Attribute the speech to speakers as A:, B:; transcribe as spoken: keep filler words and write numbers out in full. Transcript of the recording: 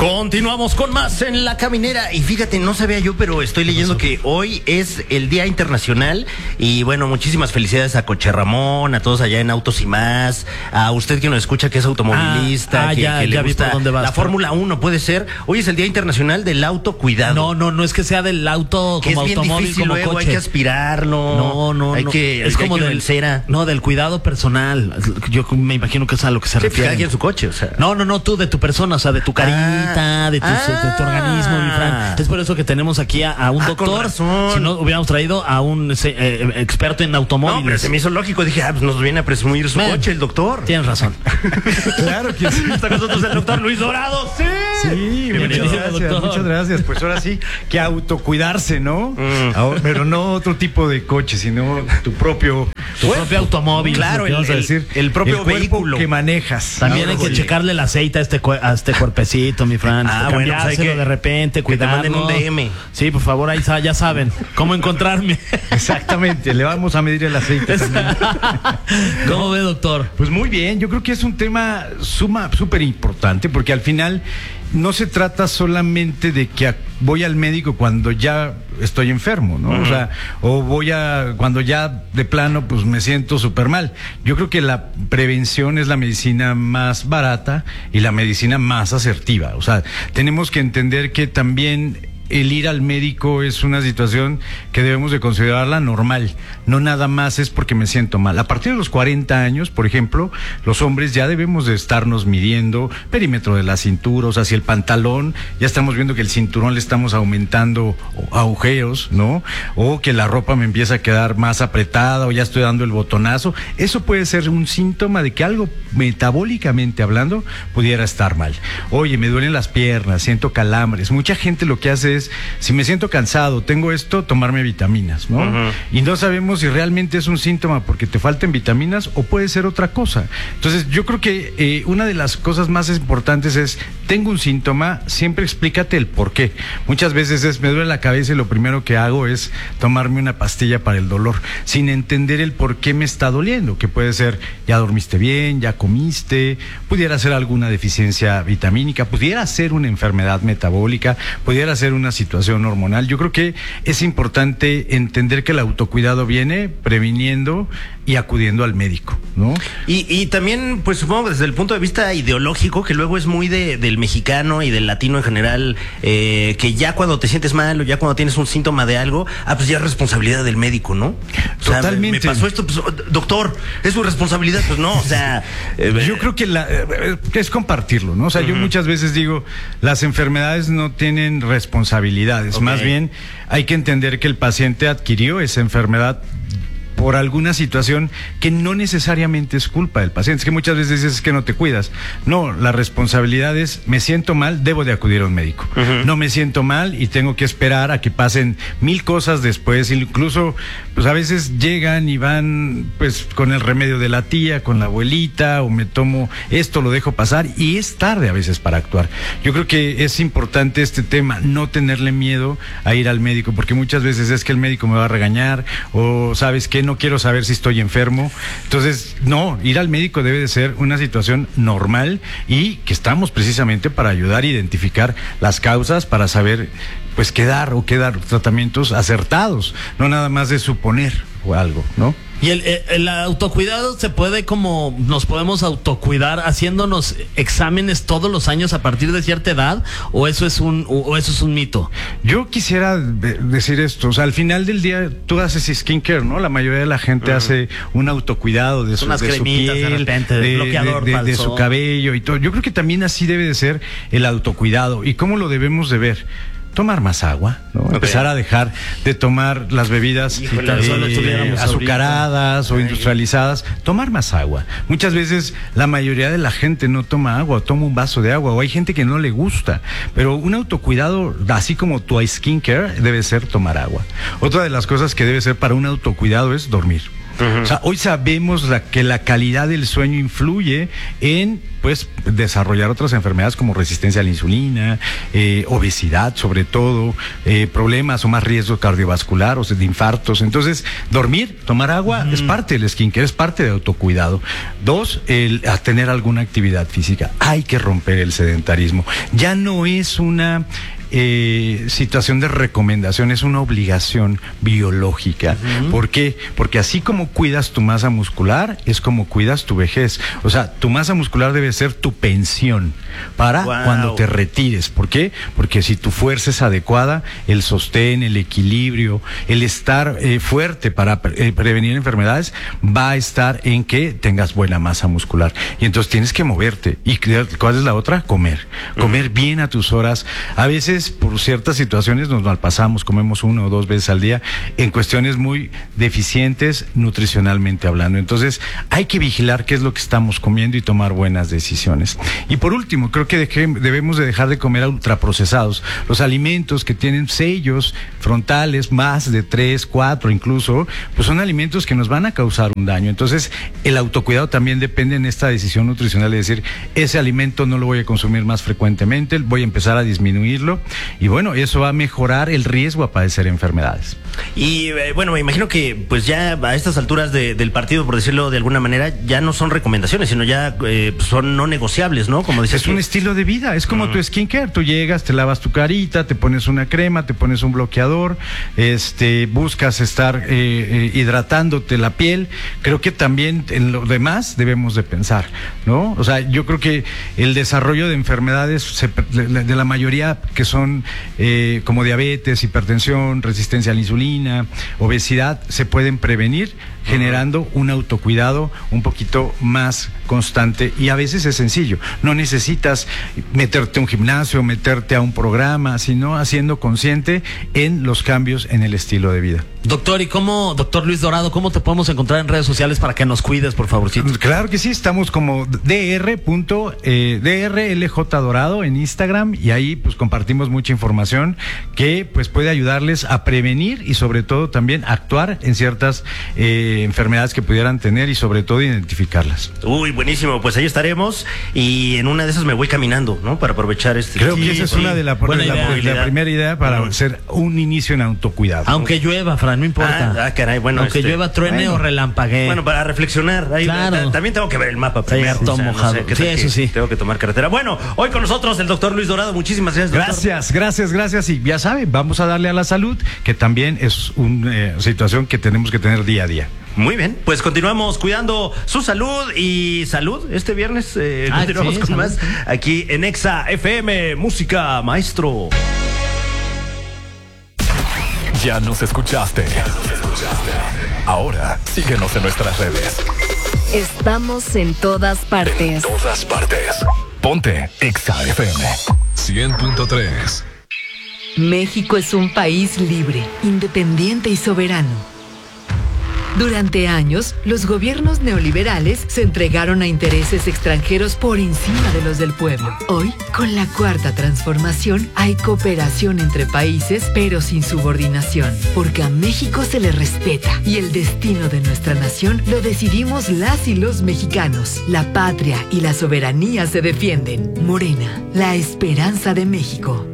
A: Continuamos con más en La Caminera. Y fíjate, no sabía yo, pero estoy leyendo que hoy es el Día Internacional. Y bueno, muchísimas felicidades a Coche Ramón, a todos allá en Autos y Más, a usted que nos escucha, que es automovilista,
B: ah, ah,
A: que,
B: ya,
A: que le
B: ya
A: gusta
B: vi por dónde vas,
A: la
B: pero...
A: Fórmula uno, puede ser. Hoy es el Día Internacional del Autocuidado.
B: No, no, no es que sea del auto
A: que
B: como
A: es bien
B: automóvil,
A: difícil,
B: como
A: luego
B: coche.
A: hay que aspirarlo.
B: No, no,
A: hay
B: no.
A: que
B: es como
A: hay que
B: del
A: cera.
B: No, del cuidado personal. Yo me imagino que es a lo que se
A: Sí,
B: refiere.
A: cada quien su coche, o sea.
B: No, no, no, tú de tu persona, o sea, de tu carita,
A: Ah,
B: de, tus,
A: ah,
B: de tu organismo, mi Fran. Es por eso que tenemos aquí a, a un
A: ah,
B: doctor.
A: con razón.
B: Si no, hubiéramos traído a un eh, eh, experto en automóviles.
A: No, pero se me hizo lógico. Dije, ah, pues nos viene a presumir su
B: Man,
A: coche el doctor.
B: Tienes razón.
C: Claro que sí.
A: Está con nosotros el doctor Luis Dorado. Sí.
C: Sí, muchas
B: Bienvenido,
C: gracias,
B: doctor.
C: muchas gracias. Pues ahora sí, que autocuidarse, ¿no?
A: Mm.
C: Ahora, pero no otro tipo de coche, sino tu propio,
B: Tu
C: cuerpo,
B: propio automóvil.
C: Claro,
A: Lo que
C: el,
A: vamos a
C: el-
A: decir, el propio
C: cuerpo
A: vehículo
C: que manejas.
B: También
C: Ahora
B: hay que
C: sí.
B: checarle el aceite a este, cue- a este cuerpecito, mi Fran.
A: Ah, bueno, pues hay
B: Cambiárselo
A: que-
B: de repente,
A: que te
B: cuidarlo.
A: manden un D M.
B: Sí, por favor, ahí sa- ya saben cómo encontrarme.
C: Exactamente, le vamos a medir el aceite también.
B: ¿Cómo ve, doctor?
C: Pues muy bien, yo creo que es un tema suma súper importante porque al final no se trata solamente de que a- voy al médico cuando ya estoy enfermo, ¿no?
A: Uh-huh.
C: O sea, o voy a cuando ya de plano pues me siento súper mal. Yo creo que la prevención es la medicina más barata y la medicina más asertiva. O sea, tenemos que entender que también el ir al médico es una situación que debemos de considerarla normal, no nada más es porque me siento mal. A partir de los cuarenta años, por ejemplo, los hombres ya debemos de estarnos midiendo perímetro de la cintura, o sea, si el pantalón, ya estamos viendo que el cinturón le estamos aumentando agujeros, ¿no? O que la ropa me empieza a quedar más apretada o ya estoy dando el botonazo. Eso puede ser un síntoma de que algo metabólicamente hablando pudiera estar mal. Oye, me duelen las piernas, siento calambres. Mucha gente lo que hace es, si me siento cansado, tengo esto, tomarme vitaminas, ¿no?
A: Uh-huh.
C: Y no sabemos si realmente es un síntoma porque te falten vitaminas o puede ser otra cosa. Entonces, yo creo que eh, una de las cosas más importantes es, tengo un síntoma, siempre explícate el por qué. Muchas veces es, me duele la cabeza y lo primero que hago es tomarme una pastilla para el dolor, sin entender el por qué me está doliendo, que puede ser, ya dormiste bien, ya comiste, pudiera ser alguna deficiencia vitamínica, pudiera ser una enfermedad metabólica, pudiera ser una situación hormonal. Yo creo que es importante entender que el autocuidado viene previniendo y acudiendo al médico, ¿no?
A: Y, y también, pues supongo desde el punto de vista ideológico, que luego es muy de, del mexicano y del latino en general, eh, que ya cuando te sientes mal o ya cuando tienes un síntoma de algo, ah, pues ya es responsabilidad del médico, ¿no? O sea,
C: Totalmente.
A: Me, me pasó esto, pues, doctor, es su responsabilidad, pues no, o sea... eh,
C: Yo creo que la, eh, es compartirlo, ¿no? O sea, uh-huh. Yo muchas veces digo, las enfermedades no tienen responsabilidades,
A: Okay.
C: Más bien hay que entender que el paciente adquirió esa enfermedad por alguna situación que no necesariamente es culpa del paciente. Es que muchas veces dices que no te cuidas. No, la responsabilidad es, me siento mal, debo de acudir a un médico. Uh-huh. No me siento mal y tengo que esperar a que pasen mil cosas después. Incluso, pues a veces llegan y van pues con el remedio de la tía, con la abuelita, o me tomo esto, lo dejo pasar, y es tarde a veces para actuar. Yo creo que es importante este tema, no tenerle miedo a ir al médico, porque muchas veces es que el médico me va a regañar, o sabes que no quiero saber si estoy enfermo. Entonces, no, ir al médico debe de ser una situación normal y que estamos precisamente para ayudar a identificar las causas, para saber pues qué dar o qué dar tratamientos acertados, no nada más de suponer o algo, ¿no?
B: Y el, el, el autocuidado se puede como, nos podemos autocuidar haciéndonos exámenes todos los años a partir de cierta edad, o eso es un, o eso es un mito.
C: Yo quisiera de- decir esto, o sea, al final del día tú haces skincare, ¿no? La mayoría de la gente uh-huh. hace un autocuidado de su,
B: Unas
C: de su
B: cremitas
C: piel,
B: de repente, de bloqueador
C: de,
B: para el
C: de su
B: sol.
C: cabello y todo. Yo creo que también así debe de ser el autocuidado. ¿Y cómo lo debemos de ver? Tomar más agua, ¿no? Okay. Empezar a dejar de tomar las bebidas
B: Híjole,
C: eh,
B: solo estuviéramos
C: azucaradas
B: ahorita.
C: o industrializadas. Tomar más agua. Muchas veces la mayoría de la gente no toma agua, toma un vaso de agua, o hay gente que no le gusta. Pero un autocuidado, así como tu skincare, debe ser tomar agua. Otra de las cosas que debe ser para un autocuidado es dormir. Uh-huh. O sea, hoy sabemos la, que la calidad del sueño influye en, pues, desarrollar otras enfermedades como resistencia a la insulina, eh, obesidad sobre todo, eh, problemas o más riesgo cardiovascular, o sea, de infartos. Entonces, dormir, tomar agua uh-huh. es parte del skincare, es parte de autocuidado. Dos, el a tener alguna actividad física. Hay que romper el sedentarismo. Ya no es una Eh, situación de recomendación, es una obligación biológica. Uh-huh. ¿Por qué? Porque así como cuidas tu masa muscular, es como cuidas tu vejez. O sea, tu masa muscular debe ser tu pensión para wow. cuando te retires. ¿Por qué? Porque si tu fuerza es adecuada, el sostén, el equilibrio, el estar eh, fuerte para pre- eh, prevenir enfermedades, va a estar en que tengas buena masa muscular. Y entonces tienes que moverte. ¿Y cuál es la otra? Comer. Comer uh-huh. bien a tus horas. A veces por ciertas situaciones nos malpasamos, comemos una o dos veces al día en cuestiones muy deficientes nutricionalmente hablando. Entonces hay que vigilar qué es lo que estamos comiendo y tomar buenas decisiones. Y por último, creo que deje, debemos de dejar de comer ultraprocesados. Los alimentos que tienen sellos frontales más de tres, cuatro incluso, pues son alimentos que nos van a causar un daño. Entonces el autocuidado también depende en esta decisión nutricional de decir, ese alimento no lo voy a consumir más frecuentemente, voy a empezar a disminuirlo. Y bueno, eso va a mejorar el riesgo a padecer enfermedades.
A: Y eh, bueno, me imagino que pues ya a estas alturas de, del partido, por decirlo de alguna manera, ya no son recomendaciones, sino ya eh, son no negociables, ¿no? Como dices.
C: Es un estilo de vida, es como uh-huh. tu skincare. Tú llegas, te lavas tu carita, te pones una crema, te pones un bloqueador, este, buscas estar eh, eh, hidratándote la piel. Creo que también en lo demás debemos de pensar, ¿no? O sea, yo creo que el desarrollo de enfermedades se, de, de la mayoría que son eh, como diabetes, hipertensión, resistencia a la insulina, obesidad, se pueden prevenir generando un autocuidado un poquito más constante, y a veces es sencillo. No necesitas meterte a un gimnasio, meterte a un programa, sino haciendo consciente en los cambios en el estilo de vida.
B: Doctor, ¿y cómo, doctor Luis Dorado, cómo te podemos encontrar en redes sociales para que nos cuides, por favorcito?
C: Claro que sí, estamos como dr. Eh, D R L J Dorado en Instagram, y ahí pues compartimos mucha información que pues puede ayudarles a prevenir y sobre todo también actuar en ciertas eh, enfermedades que pudieran tener, y sobre todo identificarlas.
A: Uy, buenísimo, pues ahí estaremos, y en una de esas me voy caminando, ¿no? Para aprovechar este.
C: Creo que esa es una de la, la, la, la primera idea para uh-huh. hacer un inicio en autocuidado.
B: Aunque llueva, Fran, no importa.
A: Ah, ah caray, bueno.
B: Aunque
A: este,
B: llueva, truene
A: bueno,
B: o relampaguee.
A: Bueno, para reflexionar. Ahí,
B: claro.
A: También tengo que ver el mapa primero.
B: Sí, o sea, mojado.
A: No sé,
B: sí, eso sí.
A: Tengo que tomar carretera. Bueno, hoy con nosotros el doctor Luis Dorado. Muchísimas gracias, doctor.
C: Gracias, gracias, gracias. Y ya saben, vamos a darle a la salud, que también es una eh, situación que tenemos que tener día a día.
A: Muy bien, pues continuamos cuidando su salud y salud. Este viernes eh, ah, continuamos sí, con salud. Más aquí en Exa F M, música maestro.
D: Ya nos escuchaste. Ya nos escuchaste. Ahora síguenos en nuestras redes.
E: Estamos en todas partes.
D: En todas partes. Ponte Exa F M cien punto tres.
E: México es un país libre, independiente y soberano. Durante años, los gobiernos neoliberales se entregaron a intereses extranjeros por encima de los del pueblo. Hoy, con la cuarta transformación, hay cooperación entre países, pero sin subordinación, porque a México se le respeta, y el destino de nuestra nación lo decidimos las y los mexicanos. La patria y la soberanía se defienden. Morena, la esperanza de México.